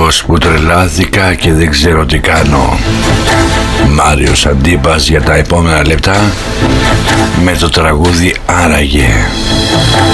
δίσκος που τρελάθηκα και δεν ξέρω τι κάνω. Μάριος Αντίπας για τα επόμενα λεπτά με το τραγούδι Άραγε.